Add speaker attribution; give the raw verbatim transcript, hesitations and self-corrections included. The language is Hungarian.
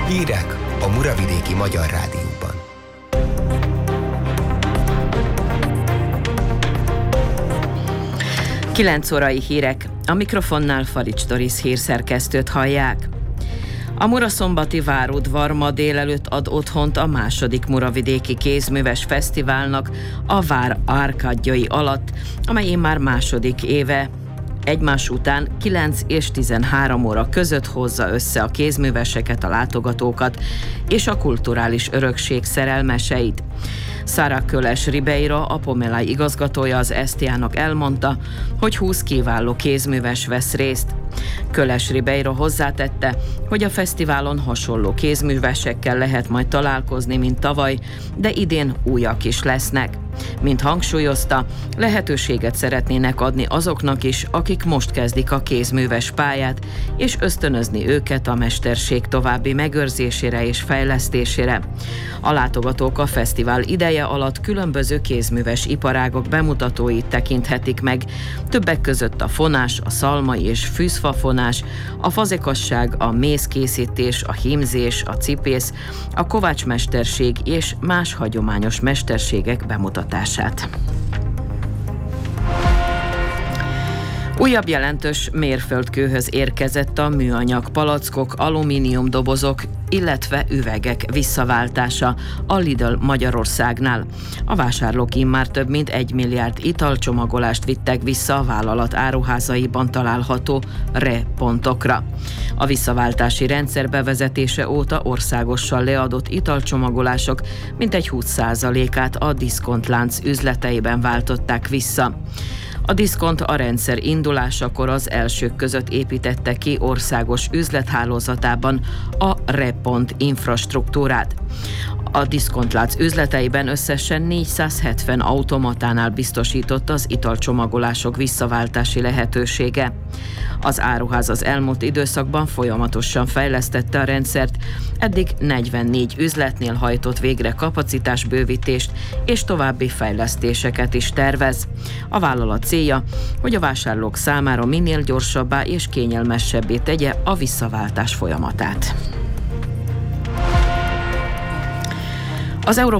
Speaker 1: Hírek a Muravidéki Magyar Rádióban.
Speaker 2: kilenc órai hírek. A mikrofonnál Farics Doris hírszerkesztőt hallják. A Muraszombati Várudvar ma délelőtt ad otthont a második Muravidéki Kézműves Fesztiválnak a Vár árkádjai alatt, amely immár második éve egymás után kilenc és tizenhárom óra között hozza össze a kézműveseket, a látogatókat és a kulturális örökség szerelmeseit. Sara Köles Ribeiro, a Pomelai igazgatója az es té á-nak elmondta, hogy húsz kiváló kézműves vesz részt. Köles Ribeiro hozzátette, hogy a fesztiválon hasonló kézművesekkel lehet majd találkozni, mint tavaly, de idén újak is lesznek. Mint hangsúlyozta, lehetőséget szeretnének adni azoknak is, akik most kezdik a kézműves pályát, és ösztönözni őket a mesterség további megőrzésére és fejlesztésére. A látogatók a fesztivál ideje alatt különböző kézműves iparágok bemutatóit tekinthetik meg, többek között a fonás, a szalmai és fűzfafonás, a fazekasság, a mézkészítés, a hímzés, a cipész, a kovácsmesterség és más hagyományos mesterségek bemutatását. Újabb jelentős mérföldkőhöz érkezett a műanyag palackok, alumínium dobozok, illetve üvegek visszaváltása a Lidl Magyarországnál. A vásárlók immár több mint egy milliárd italcsomagolást vittek vissza a vállalat áruházaiban található re-pontokra. A visszaváltási rendszer bevezetése óta országosan leadott italcsomagolások mintegy húsz százalékát a diszkontlánc üzleteiben váltották vissza. A diszkont a rendszer indulásakor az elsők között építette ki országos üzlethálózatában a re-pont infrastruktúrát. A diszkontlánc üzleteiben összesen négyszázhetven automatánál biztosított az italcsomagolások visszaváltási lehetősége. Az áruház az elmúlt időszakban folyamatosan fejlesztette a rendszert, eddig negyvennégy üzletnél hajtott végre kapacitásbővítést és további fejlesztéseket is tervez. A vállalat célja, hogy a vásárlók számára minél gyorsabbá és kényelmesebbé tegye a visszaváltás folyamatát. Az Európai